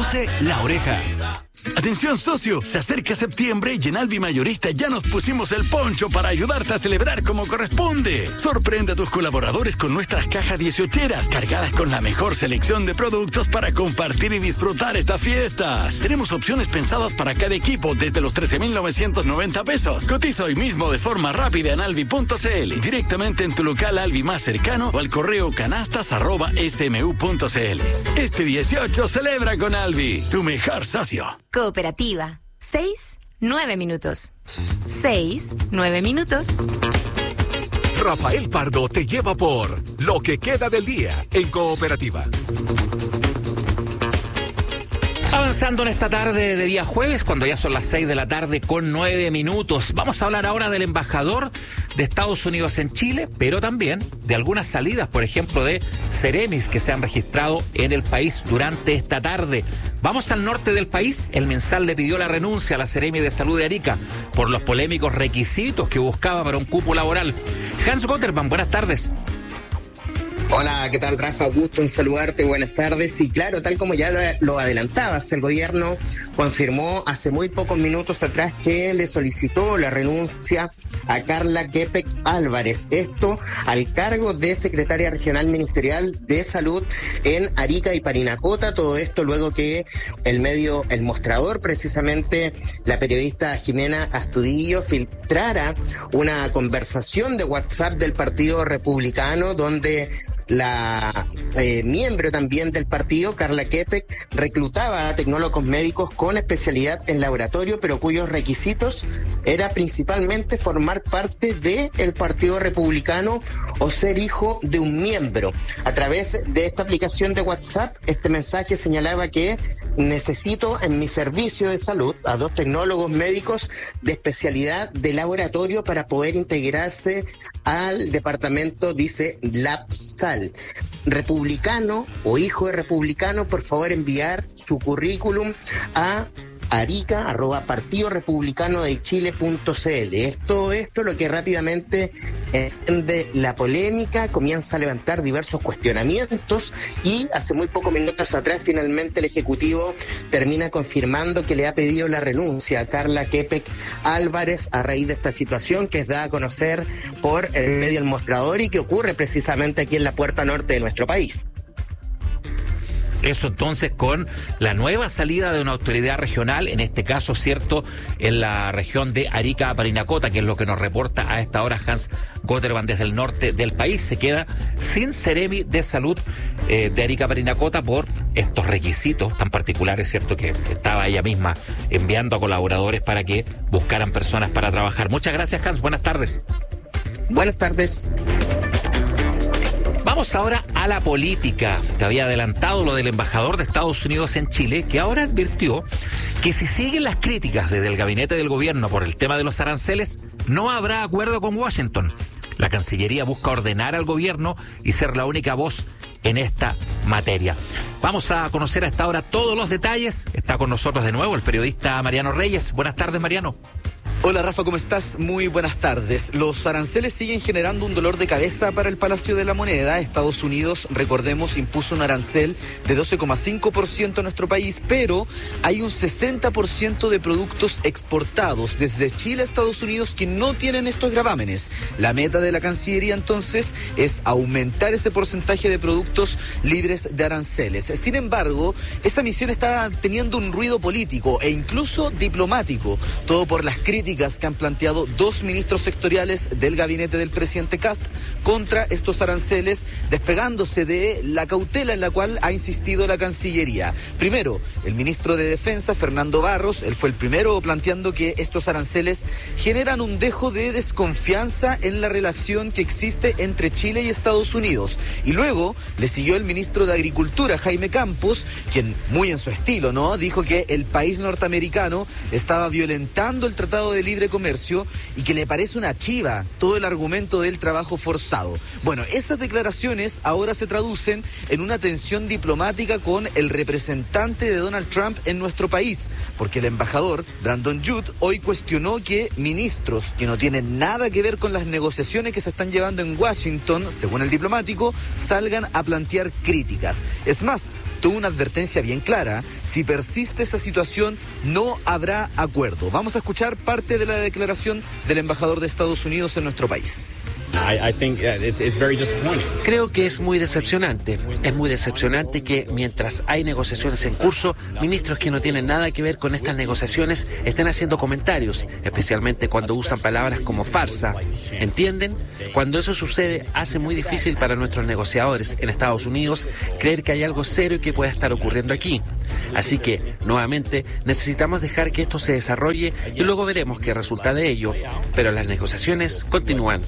Luce la oreja. Atención, socio, se acerca septiembre y en Alvi Mayorista ya nos pusimos el poncho para ayudarte a celebrar como corresponde. Sorprende a tus colaboradores con nuestras cajas 18eras cargadas con la mejor selección de productos para compartir y disfrutar estas fiestas. Tenemos opciones pensadas para cada equipo desde los 13,990 pesos. Cotiza hoy mismo de forma rápida en alvi.cl, directamente en tu local Alvi más cercano o al correo canastas@smu.cl. Este 18 celebra con Alvi, tu mejor socio. Cooperativa. 6-9 minutos. 6-9 minutos. Rafael Pardo te lleva por lo que queda del día en Cooperativa. Avanzando en esta tarde de día jueves, cuando ya son las 6 de la tarde con 9 minutos. Vamos a hablar ahora del embajador de Estados Unidos en Chile, pero también de algunas salidas, por ejemplo, de Ceremis que se han registrado en el país durante esta tarde. Vamos al norte del país. El Mensal le pidió la renuncia a la Seremi de Salud de Arica por los polémicos requisitos que buscaba para un cupo laboral. Hans Gotterman, buenas tardes. Hola, ¿qué tal, Rafa? Gusto en saludarte, buenas tardes. Y claro, tal como ya lo adelantabas, el gobierno confirmó hace muy pocos minutos atrás que le solicitó la renuncia a Carla Kepek Álvarez, esto al cargo de secretaria regional ministerial de salud en Arica y Parinacota. Todo esto luego que el medio El Mostrador, precisamente la periodista Jimena Astudillo, filtrara una conversación de WhatsApp del Partido Republicano donde la miembro también del partido, Carla Kepek, reclutaba a tecnólogos médicos con especialidad en laboratorio, pero cuyos requisitos era principalmente formar parte del Partido Republicano o ser hijo de un miembro. A través de esta aplicación de WhatsApp, este mensaje señalaba que necesito en mi servicio de salud a 2 tecnólogos médicos de especialidad de laboratorio para poder integrarse al departamento, dice, LabSal. Republicano o hijo de republicano, por favor enviar su currículum a arica@partidorepublicanoDeChile.cl. Todo esto lo que rápidamente enciende la polémica, comienza a levantar diversos cuestionamientos y hace muy pocos minutos atrás finalmente el Ejecutivo termina confirmando que le ha pedido la renuncia a Carla Kepek Álvarez a raíz de esta situación que es dada a conocer por el medio El Mostrador y que ocurre precisamente aquí en la puerta norte de nuestro país. Eso entonces con la nueva salida de una autoridad regional, en este caso, cierto, en la región de Arica Parinacota, que es lo que nos reporta a esta hora Hans Gotterman desde el norte del país. Se queda sin Seremi de Salud de Arica Parinacota por estos requisitos tan particulares, cierto, que estaba ella misma enviando a colaboradores para que buscaran personas para trabajar. Muchas gracias, Hans. Buenas tardes. Buenas tardes. Vamos ahora a la política. Te había adelantado lo del embajador de Estados Unidos en Chile, que ahora advirtió que si siguen las críticas desde el gabinete del gobierno por el tema de los aranceles, no habrá acuerdo con Washington. La Cancillería busca ordenar al gobierno y ser la única voz en esta materia. Vamos a conocer a esta hora todos los detalles. Está con nosotros de nuevo el periodista Mariano Reyes. Buenas tardes, Mariano. Hola Rafa, ¿cómo estás? Muy buenas tardes. Los aranceles siguen generando un dolor de cabeza para el Palacio de la Moneda. Estados Unidos, recordemos, impuso un arancel de 12,5% a nuestro país, pero hay un 60% de productos exportados desde Chile a Estados Unidos que no tienen estos gravámenes. La meta de la Cancillería entonces es aumentar ese porcentaje de productos libres de aranceles. Sin embargo, esa misión está teniendo un ruido político e incluso diplomático, todo por las críticas que han planteado 2 ministros sectoriales del gabinete del presidente Kast contra estos aranceles, despegándose de la cautela en la cual ha insistido la Cancillería. Primero, el ministro de Defensa, Fernando Barros, él fue el primero planteando que estos aranceles generan un dejo de desconfianza en la relación que existe entre Chile y Estados Unidos. Y luego le siguió el ministro de Agricultura, Jaime Campos, quien, muy en su estilo, ¿no?, dijo que el país norteamericano estaba violentando el Tratado de de Libre Comercio y que le parece una chiva todo el argumento del trabajo forzado. Bueno, esas declaraciones ahora se traducen en una tensión diplomática con el representante de Donald Trump en nuestro país, porque el embajador Brandon Judd hoy cuestionó que ministros que no tienen nada que ver con las negociaciones que se están llevando en Washington, según el diplomático, salgan a plantear críticas. Es más, tuvo una advertencia bien clara: si persiste esa situación, no habrá acuerdo. Vamos a escuchar parte de la declaración del embajador de Estados Unidos en nuestro país. Creo que es muy decepcionante. Es muy decepcionante que mientras hay negociaciones en curso, ministros que no tienen nada que ver con estas negociaciones estén haciendo comentarios, especialmente cuando usan palabras como farsa. ¿Entienden? Cuando eso sucede, hace muy difícil para nuestros negociadores en Estados Unidos creer que hay algo serio que pueda estar ocurriendo aquí. Así que, nuevamente, necesitamos dejar que esto se desarrolle y luego veremos qué resulta de ello. Pero las negociaciones continúan.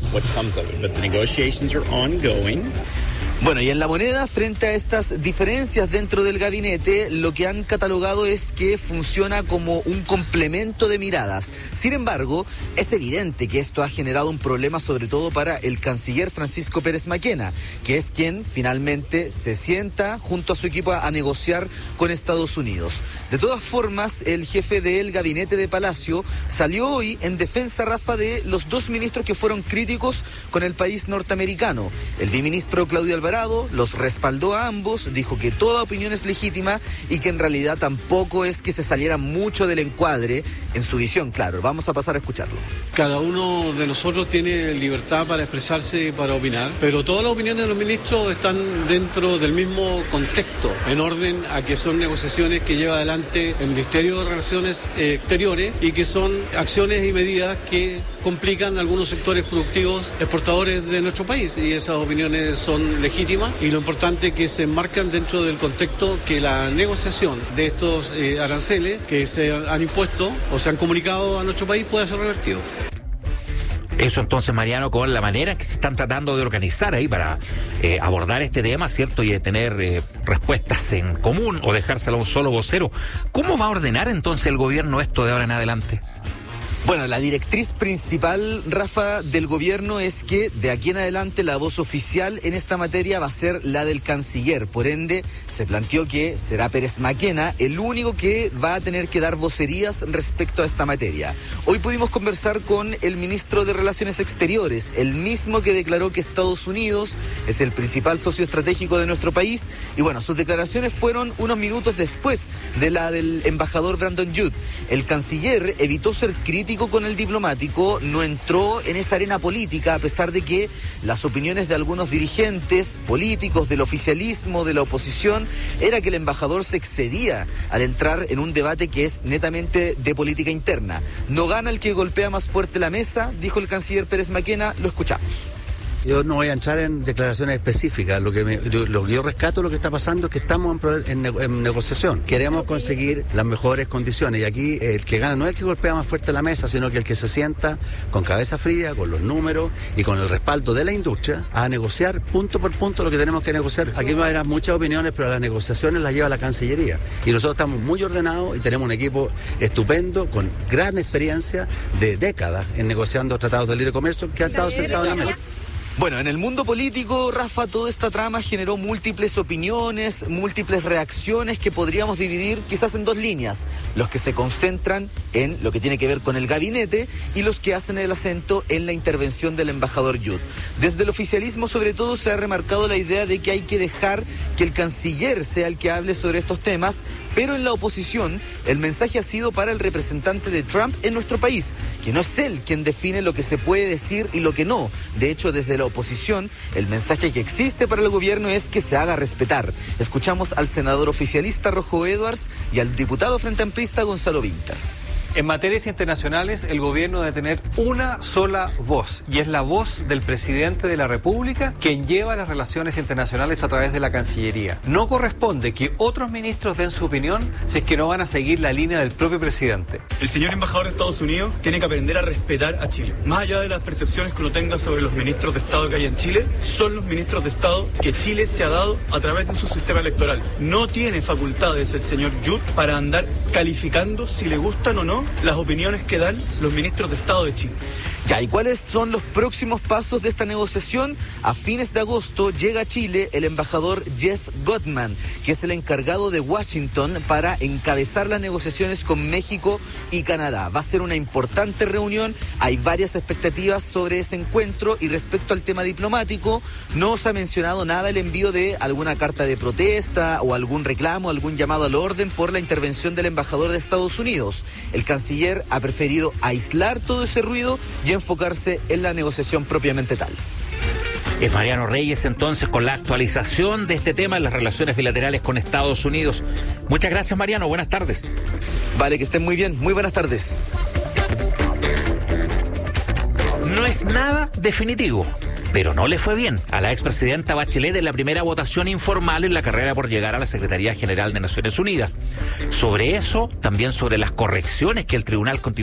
Bueno, y en La Moneda, frente a estas diferencias dentro del gabinete, lo que han catalogado es que funciona como un complemento de miradas. Sin embargo, es evidente que esto ha generado un problema sobre todo para el canciller Francisco Pérez Maquena, que es quien finalmente se sienta junto a su equipo a negociar con Estados Unidos. De todas formas, el jefe del gabinete de Palacio salió hoy en defensa, Rafa, de los dos ministros que fueron críticos con el país norteamericano. El viceministro Claudio Alvarado los respaldó a ambos, dijo que toda opinión es legítima y que en realidad tampoco es que se saliera mucho del encuadre en su visión, claro. Vamos a pasar a escucharlo. Cada uno de nosotros tiene libertad para expresarse y para opinar, pero todas las opiniones de los ministros están dentro del mismo contexto, en orden a que son negociaciones que lleva adelante el Ministerio de Relaciones Exteriores y que son acciones y medidas que complican algunos sectores productivos exportadores de nuestro país, y esas opiniones son legítimas y lo importante es que se enmarcan dentro del contexto que la negociación de estos aranceles que se han impuesto o se han comunicado a nuestro país pueda ser revertido. Eso entonces, Mariano, con la manera que se están tratando de organizar ahí para abordar este tema, ¿cierto? Y de tener respuestas en común o dejárselo a un solo vocero. ¿Cómo va a ordenar entonces el gobierno esto de ahora en adelante? Bueno, la directriz principal, Rafa, del gobierno es que de aquí en adelante la voz oficial en esta materia va a ser la del canciller. Por ende, se planteó que será Pérez Maquena el único que va a tener que dar vocerías respecto a esta materia. Hoy pudimos conversar con el ministro de Relaciones Exteriores, el mismo que declaró que Estados Unidos es el principal socio estratégico de nuestro país. Y bueno, sus declaraciones fueron unos minutos después de la del embajador Brandon Judd. El canciller evitó ser crítico con el diplomático, no entró en esa arena política, a pesar de que las opiniones de algunos dirigentes políticos del oficialismo, de la oposición, era que el embajador se excedía al entrar en un debate que es netamente de política interna. No gana el que golpea más fuerte la mesa, dijo el canciller Pérez Maquena. Lo escuchamos. Yo no voy a entrar en declaraciones específicas. Lo que yo rescato, lo que está pasando es que estamos en negociación. Queremos conseguir las mejores condiciones y aquí el que gana no es el que golpea más fuerte la mesa, sino que el que se sienta con cabeza fría, con los números y con el respaldo de la industria a negociar punto por punto lo que tenemos que negociar. Aquí va a haber muchas opiniones, pero las negociaciones las lleva la Cancillería y nosotros estamos muy ordenados y tenemos un equipo estupendo con gran experiencia de décadas en negociando tratados de libre comercio que han estado sentados en la mesa. Bueno, en el mundo político, Rafa, toda esta trama generó múltiples opiniones, múltiples reacciones que podríamos dividir quizás en dos líneas. Los que se concentran en lo que tiene que ver con el gabinete y los que hacen el acento en la intervención del embajador Judd. Desde el oficialismo, sobre todo, se ha remarcado la idea de que hay que dejar que el canciller sea el que hable sobre estos temas, pero en la oposición el mensaje ha sido para el representante de Trump en nuestro país, que no es él quien define lo que se puede decir y lo que no. De hecho, desde la oposición, el mensaje que existe para el gobierno es que se haga respetar. Escuchamos al senador oficialista Rojo Edwards y al diputado frente amplista Gonzalo Vinter. En materias internacionales, el gobierno debe tener una sola voz, y es la voz del presidente de la República, quien lleva las relaciones internacionales a través de la Cancillería. No corresponde que otros ministros den su opinión si es que no van a seguir la línea del propio presidente. El señor embajador de Estados Unidos tiene que aprender a respetar a Chile. Más allá de las percepciones que uno tenga sobre los ministros de Estado que hay en Chile, son los ministros de Estado que Chile se ha dado a través de su sistema electoral. No tiene facultades el señor Judd para andar calificando si le gustan o no no las opiniones que dan los ministros de Estado de Chile. Ya, ¿y cuáles son los próximos pasos de esta negociación? A fines de agosto llega a Chile el embajador Jeff Gottman, que es el encargado de Washington para encabezar las negociaciones con México y Canadá. Va a ser una importante reunión, hay varias expectativas sobre ese encuentro, y respecto al tema diplomático, no se ha mencionado nada el envío de alguna carta de protesta o algún reclamo, algún llamado al orden por la intervención del embajador de Estados Unidos. El canciller ha preferido aislar todo ese ruido y enfocarse en la negociación propiamente tal. Es Mariano Reyes entonces con la actualización de este tema en las relaciones bilaterales con Estados Unidos. Muchas gracias, Mariano, buenas tardes. Vale, que estén muy bien, muy buenas tardes. No es nada definitivo, pero no le fue bien a la expresidenta Bachelet en la primera votación informal en la carrera por llegar a la Secretaría General de Naciones Unidas. Sobre eso, también sobre las correcciones que el Tribunal Constitucional